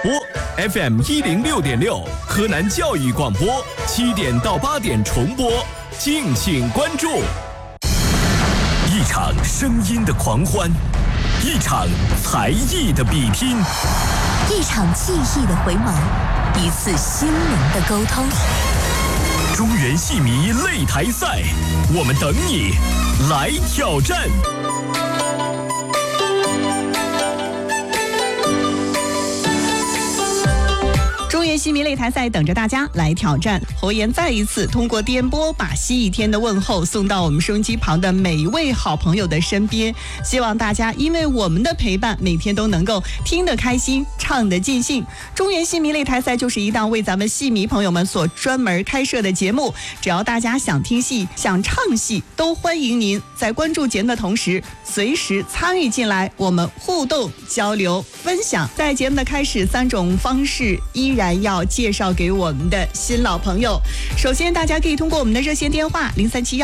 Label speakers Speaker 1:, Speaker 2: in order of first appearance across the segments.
Speaker 1: 播 FM106.6，河南教育广播7点到8点重播，敬请关注。一场声音的狂欢，一场才艺的比拼，
Speaker 2: 一场记忆的回眸，一次心灵的沟通。
Speaker 1: 中原戏迷擂台赛，我们等你来挑战。
Speaker 3: 中原戏迷擂台赛等着大家来挑战。侯岩再一次通过电波把西一天的问候送到我们收音机旁的每一位好朋友的身边，希望大家因为我们的陪伴，每天都能够听得开心，唱得尽兴。中原戏迷擂台赛就是一档为咱们戏迷朋友们所专门开设的节目，只要大家想听戏、想唱戏，都欢迎您在关注节目的同时，随时参与进来，我们互动、交流、分享。在节目的开始，3种方式依然要介绍给我们的新老朋友。首先，大家可以通过我们的热线电话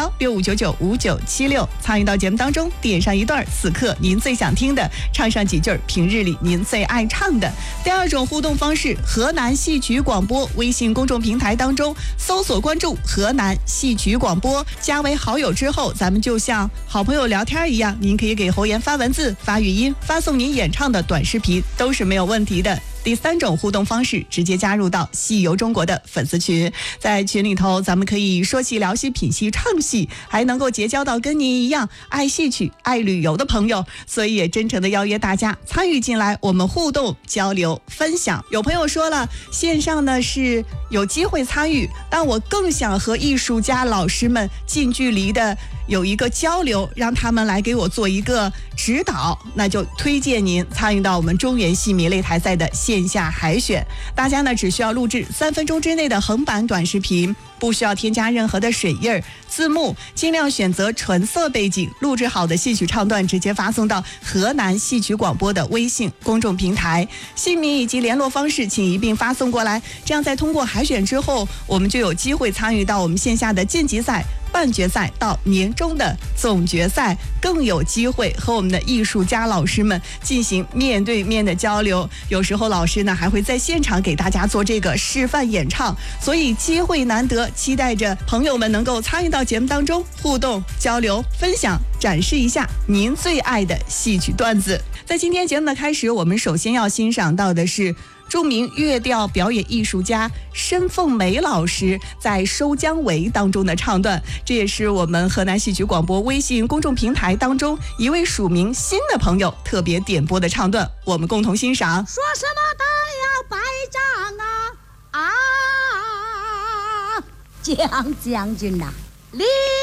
Speaker 3: 0371659976参与到节目当中，点上一段此刻您最想听的，唱上几句平日里您最爱唱的。第二种互动方式，河南戏曲广播微信公众平台当中搜索关注河南戏曲广播，加为好友之后，咱们就像好朋友聊天一样，您可以给侯岩发文字、发语音、发送您演唱的短视频，都是没有问题的。第3种互动方式，直接加入到戏游中国的粉丝群，在群里头咱们可以说戏聊戏品戏唱戏，还能够结交到跟您一样爱戏曲爱旅游的朋友，所以也真诚的邀约大家参与进来，我们互动交流分享。有朋友说了，线上呢是有机会参与，但我更想和艺术家老师们近距离的有一个交流，让他们来给我做一个指导，那就推荐您参与到我们中原戏迷擂台赛的线下海选。大家呢只需要录制3分钟之内的横版短视频，不需要添加任何的水印、字幕，尽量选择纯色背景，录制好的戏曲唱段直接发送到河南戏曲广播的微信公众平台，姓名以及联络方式请一并发送过来，这样在通过海选之后，我们就有机会参与到我们线下的晋级赛、半决赛到年终的总决赛，更有机会和我们的艺术家老师们进行面对面的交流。有时候老师呢还会在现场给大家做这个示范演唱，所以机会难得，期待着朋友们能够参与到节目当中，互动交流分享，展示一下您最爱的戏曲段子。在今天节目的开始，我们首先要欣赏到的是著名乐调表演艺术家申凤梅老师在《收姜维》当中的唱段，这也是我们河南戏曲广播微信公众平台当中一位署名新的朋友特别点播的唱段，我们共同欣赏。
Speaker 4: 说什么都要败仗啊！蒋将军呐，立